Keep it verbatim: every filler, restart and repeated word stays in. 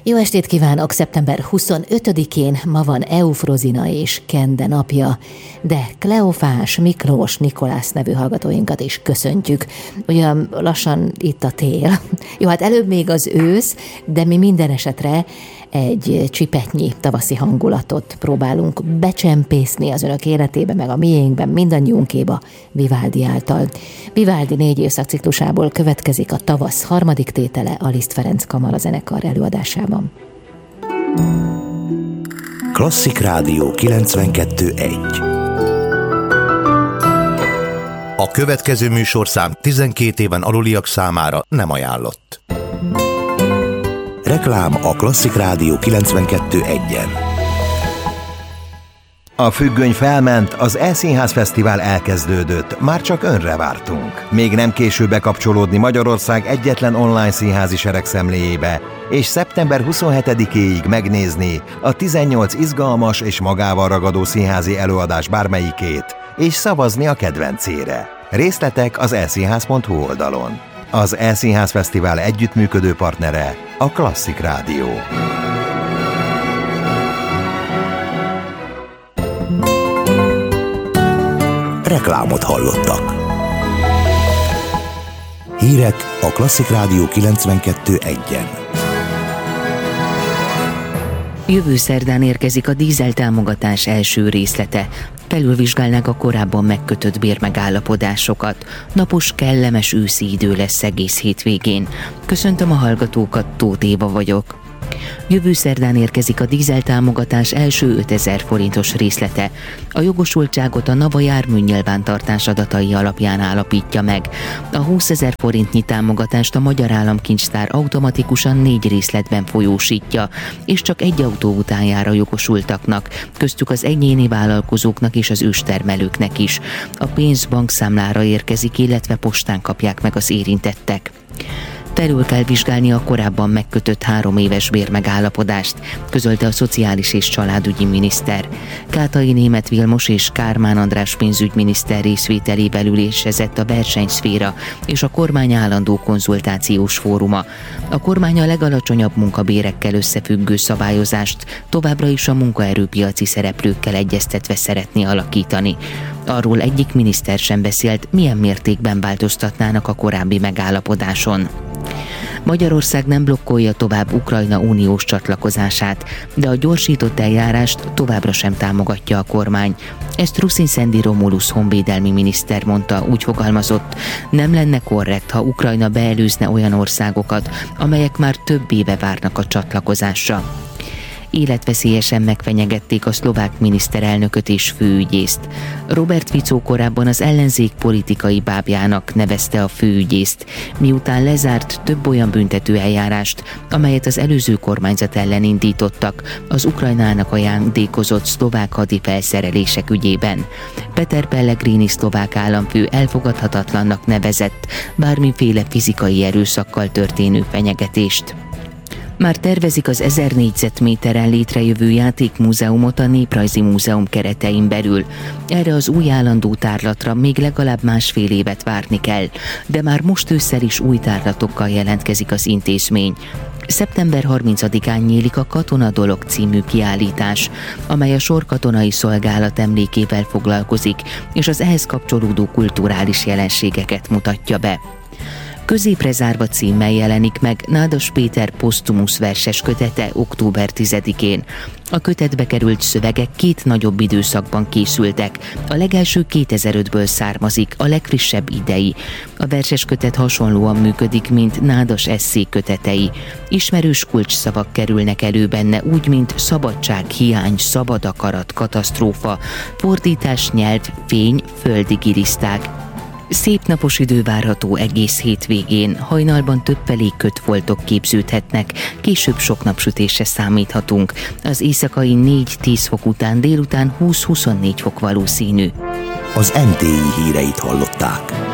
Jó estét kívánok! szeptember huszonötödikén ma van Eufrozina és Kende napja, de Kleofás, Miklós, Nikolász nevű hallgatóinkat is köszöntjük. Ugyan lassan itt a tél. Jó, hát előbb még az ősz, de mi minden esetre egy csipetnyi tavaszi hangulatot próbálunk becsempészni az önök életébe, meg a miénkben, mindannyiunkéba Vivaldi által. Vivaldi négy évszakciklusából következik a tavasz harmadik tétele a Liszt Ferenc Kamarazenekar előadásában. Klasszik Rádió kilencvenkettő egy. A következő műsorszám tizenkét éven aluliak számára nem ajánlott. Reklám a Klasszik Rádió kilencvenkettő egyen. A függöny felment, az E-Színház Fesztivál elkezdődött, már csak önre vártunk. Még nem késő bekapcsolódni Magyarország egyetlen online színházi seregszemléjébe, és szeptember huszonhetedikéig megnézni a tizennyolc izgalmas és magával ragadó színházi előadás bármelyikét, és szavazni a kedvencére. Részletek az e színház pont hu oldalon. Az E-Színház Fesztivál együttműködő partnere a Klasszik Rádió. Reklámot hallottak. Hírek a Klasszik Rádió kilencvenkettő egyen. Jövő szerdán érkezik a dízeltámogatás első részlete. Felülvizsgálnák a korábban megkötött bérmegállapodásokat. Napos, kellemes őszi idő lesz egész hétvégén. Köszöntöm a hallgatókat, Tóth Éva vagyok. Jövő szerdán érkezik a dízeltámogatás első ötezer forintos részlete. A jogosultságot a NAVA járműnyilvántartás adatai alapján állapítja meg. A húszezer forintnyi támogatást a Magyar Államkincstár automatikusan négy részletben folyósítja, és csak egy autó utánjára jogosultaknak, köztük az egyéni vállalkozóknak és az őstermelőknek is. A pénz bankszámlára érkezik, illetve postán kapják meg az érintettek. Felül kell vizsgálni a korábban megkötött három éves bérmegállapodást, közölte a Szociális és Családügyi miniszter. Kátai Németh Vilmos és Kármán András pénzügyminiszter részvételével ülésezett a versenyszféra és a kormány állandó konzultációs fóruma. A kormány a legalacsonyabb munkabérekkel összefüggő szabályozást továbbra is a munkaerőpiaci szereplőkkel egyeztetve szeretné alakítani. Arról egyik miniszter sem beszélt, milyen mértékben változtatnának a korábbi megállapodáson. Magyarország nem blokkolja tovább Ukrajna uniós csatlakozását, de a gyorsított eljárást továbbra sem támogatja a kormány. Ezt Rusin-Szendi Romulus honvédelmi miniszter mondta, úgy fogalmazott, nem lenne korrekt, ha Ukrajna beelőzne olyan országokat, amelyek már több éve várnak a csatlakozásra. Életveszélyesen megfenyegették a szlovák miniszterelnököt és főügyészt. Robert Fico korábban az ellenzék politikai bábjának nevezte a főügyészt, miután lezárt több olyan büntető eljárást, amelyet az előző kormányzat ellen indítottak az Ukrajnának ajándékozott szlovák hadifelszerelések ügyében. Peter Pellegrini szlovák államfő elfogadhatatlannak nevezett bármiféle fizikai erőszakkal történő fenyegetést. Már tervezik az ezer négyzetméteren létrejövő játékmúzeumot a Néprajzi Múzeum keretein belül. Erre az új állandó tárlatra még legalább másfél évet várni kell, de már most ősszel is új tárlatokkal jelentkezik az intézmény. szeptember harmincadikán nyílik a Katona Dolog című kiállítás, amely a sorkatonai szolgálat emlékével foglalkozik, és az ehhez kapcsolódó kulturális jelenségeket mutatja be. Középre zárva címmel jelenik meg Nádas Péter posztumusz verses kötete október tizedikén. A kötetbe került szövegek két nagyobb időszakban készültek. A legelső kétezer-ötből származik, a legfrissebb idei. A verses kötet hasonlóan működik, mint Nádas esszé kötetei. Ismerős kulcsszavak kerülnek elő benne, úgy, mint szabadság, hiány, szabad akarat, katasztrófa, fordítás, nyelv, fény, földi giliszták. Szép napos idő várható egész hétvégén, hajnalban többfelé kötfoltok képződhetnek, később sok napsütésre számíthatunk. Az éjszakai négy-tíz fok után délután húsz-huszonnégy fok valószínű. Az em té i híreit hallották.